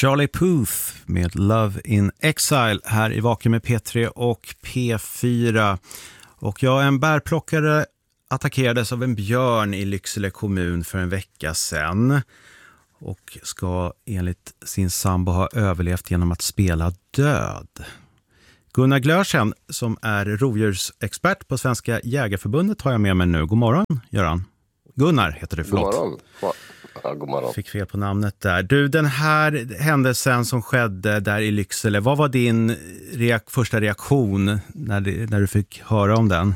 Charlie Puth med Love in Exile här i Vaken med P3 och P4. Och en bärplockare attackerades av en björn i Lycksele kommun för en vecka sedan och ska enligt sin sambo ha överlevt genom att spela död. Gunnar Glörsen, som är rovdjursexpert på Svenska Jägarförbundet, har jag med mig nu. God morgon, Göran. Gunnar heter du, förlåt. God morgon. Ja, god morgon. Fick fel på namnet där. Du, den här händelsen som skedde där i Lycksele, vad var din första reaktion när du fick höra om den?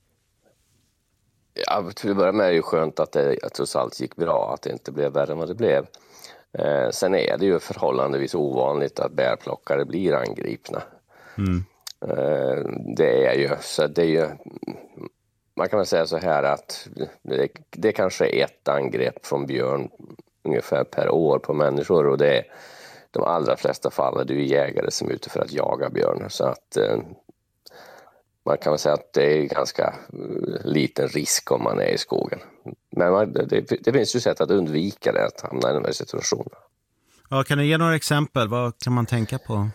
Ja, till att börja med är det ju skönt att det trots allt gick bra, att det inte blev värre än vad det blev. Sen är det ju förhållandevis ovanligt att bärplockare blir angripna. Mm. Det är ju, man kan väl säga så här att det kanske är ett angrepp från björn ungefär per år på människor, och det är de allra flesta fall är det ju jägare som är ute för att jaga björn, så att man kan väl säga att det är ganska liten risk om man är i skogen. Men det finns ju sätt att undvika det, att hamna i den här situationen. Ja, kan du ge några exempel? Vad kan man tänka på?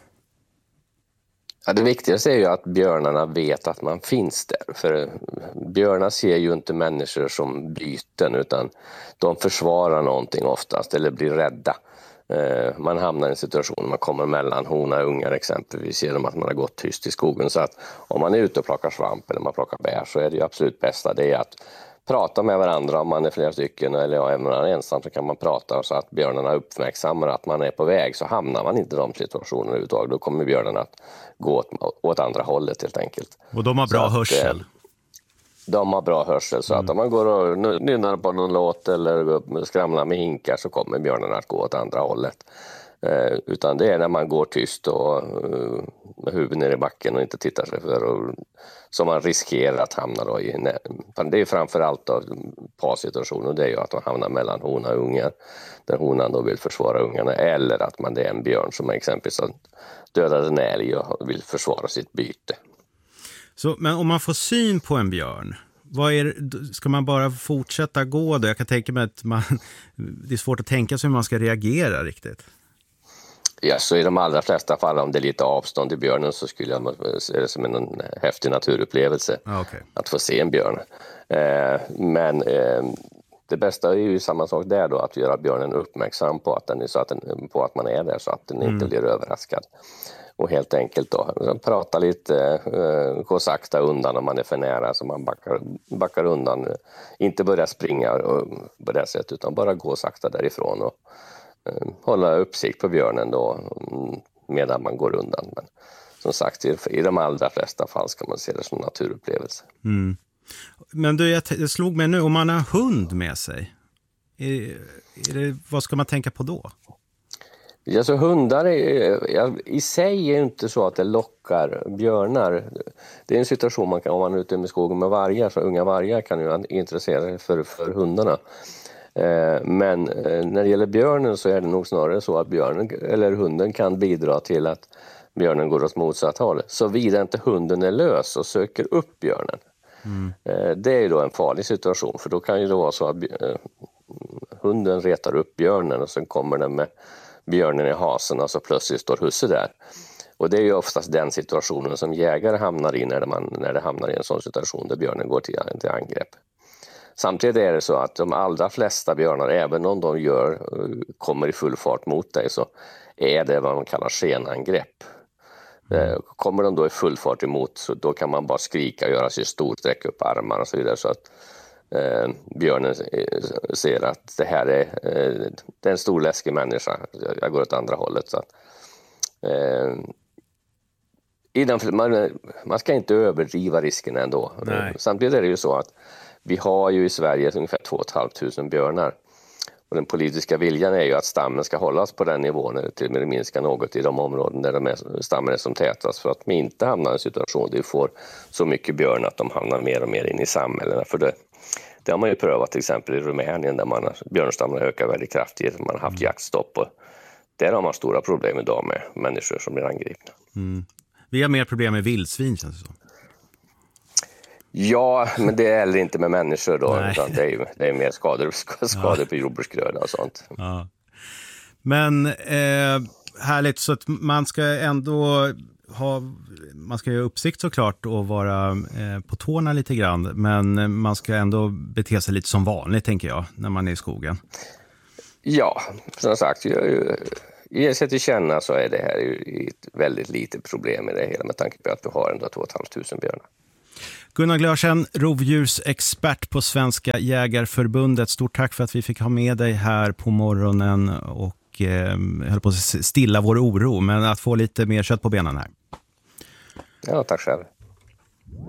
Ja, det viktigaste är ju att björnarna vet att man finns där. För björnar ser ju inte människor som byten, utan de försvarar någonting oftast eller blir rädda. Man hamnar i en situation, man kommer mellan hona och ungar exempelvis genom att man har gått tyst i skogen. Så att om man är ute och plockar svamp eller man plockar bär, så är det ju absolut bästa det är att prata med varandra. Om man är flera stycken eller även om man är ensam, så kan man prata så att björnarna uppmärksammar att man är på väg, så hamnar man inte i de situationerna överhuvudtaget. Då kommer björnarna att gå åt andra hållet helt enkelt. Och de har bra hörsel? De har bra hörsel, så att om man går och nynnar på någon låt eller skramlar med hinkar, så kommer björnarna att gå åt andra hållet. Utan det är när man går tyst och med huvudet ner i backen och inte tittar sig för, och som man riskerar att hamna då i. Det är framförallt då parsituationen, det är ju att man hamnar mellan hona och ungar, där honan då vill försvara ungarna, eller att det är en björn som exempelvis har dödat en älg och vill försvara sitt byte. Så, men om man får syn på en björn, ska man bara fortsätta gå då? Jag kan tänka mig att det är svårt att tänka sig hur man ska reagera riktigt. Ja, så i de allra flesta fall, om det är lite avstånd till björnen, så skulle jag se det som en häftig naturupplevelse att få se en björn. Men det bästa är ju samma sak där då, att göra björnen uppmärksam på att man är där, så att den inte blir överraskad. Och helt enkelt då prata lite, gå sakta undan om man är för nära, så man backar undan. Inte börja springa på det sättet, utan bara gå sakta därifrån och hålla uppsikt på björnen då medan man går undan. Men som sagt, i de allra flesta fall ska man se det som naturupplevelse. Mm. Men det slog mig nu, om man har hund med sig, vad ska man tänka på då? Ja, så hundar i sig är inte så att det lockar björnar. Det är en situation om man är ute med skogen med vargar, så unga vargar kan ju intressera sig för hundarna. Men när det gäller björnen så är det nog snarare så att björnen eller hunden kan bidra till att björnen går åt motsatt håll, såvida inte hunden är lös och söker upp björnen. Det är ju då en farlig situation, för då kan ju det vara så att hunden retar upp björnen och sen kommer den med björnen i hasen, och så plötsligt står husse där. Och det är ju oftast den situationen som jägare hamnar i när det hamnar i en sån situation där björnen går till angrepp. Samtidigt är det så att de allra flesta björnar, även om de kommer i full fart mot dig, så är det vad man kallar skenangrepp. Kommer de då i full fart emot, så då kan man bara skrika och göra sig stor, sträcka upp armar och så vidare, så att björnen ser att det här är en stor läskig människa, jag går åt andra hållet. Så att, man ska inte överdriva riskerna ändå. Samtidigt är det ju så att vi har ju i Sverige ungefär 2 500 björnar. Och den politiska viljan är ju att stammen ska hållas på den nivån, eller till och med minska något i de områden där stammen är som tätast, för att man inte hamnar i en situation där vi får så mycket björn att de hamnar mer och mer in i samhällena. För det har man ju prövat till exempel i Rumänien, där björnstammen ökar väldigt kraftigt, man har haft jaktstopp, och där har man stora problem idag med människor som blir angripna. Vi har mer problem med vildsvin, känns det så. Ja, men det är heller inte med människor då, utan det är mer skador på jordbruksgröda och sånt. Ja. Men härligt. Så att man ska ändå man ska ju ha uppsikt såklart och vara på tårna lite grann. Men man ska ändå bete sig lite som vanligt, tänker jag, när man är i skogen. Ja, som sagt, ge sig till känna, så är det här ju ett väldigt litet problem i det hela med tanke på att vi har ändå 2 500 björnar. Gunnar Glörsen, rovdjursexpert på Svenska Jägarförbundet. Stort tack för att vi fick ha med dig här på morgonen och höll på att stilla vår oro, men att få lite mer kött på benen här. Ja, tack själv.